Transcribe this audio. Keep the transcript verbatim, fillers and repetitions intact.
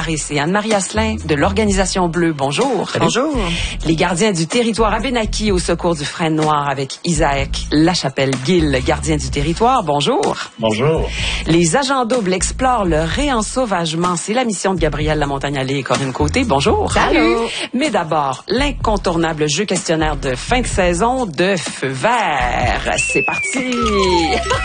Maris et Anne-Marie Asselin de l'Organisation Bleue. Bonjour. Salut. Bonjour. Les gardiens du territoire Abénaki au secours du Frêne Noir avec Isaac Lachapelle-Gill, gardien du territoire. Bonjour. Bonjour. Les agents doubles explorent le réensauvagement. C'est la mission de Gabrielle Lamontagne-Allais et Corinne Côté. Bonjour. Salut. Mais d'abord, l'incontournable jeu questionnaire de fin de saison de Feu vert. C'est parti.